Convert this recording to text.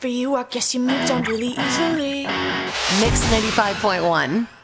for you, I guess you moved on really easily. Mix 95.1.